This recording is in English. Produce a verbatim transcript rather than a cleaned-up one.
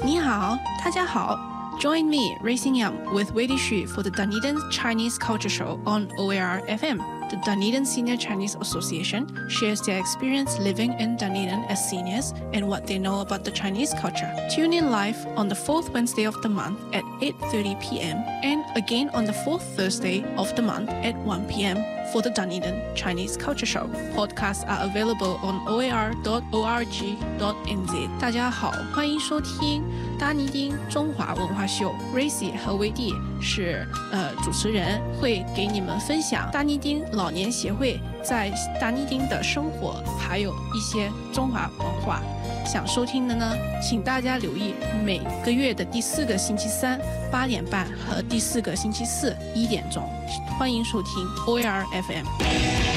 你好，大家好。Join me, Racing Yam, with Weili Xu for the Dunedin Chinese Culture Show on O A R F M. The Dunedin Senior Chinese Association shares their experience living in Dunedin as seniors and what they know about the Chinese culture. Tune in live on the fourth Wednesday of the month at eight thirty p.m. and again on the fourth Thursday of the month at one p.m. for the Dunedin Chinese Culture Show. Podcasts are available on o a r dot org dot n z. 大家好，欢迎收听达尼丁中华文化秀。Racy 和威弟是呃主持人，会给你们分享达尼丁老年协会在达尼丁的生活，还有一些中华文化。想收听的呢，请大家留意每个月的第四个星期三八点半和第四个星期四一点钟。欢迎收听 O A R F M。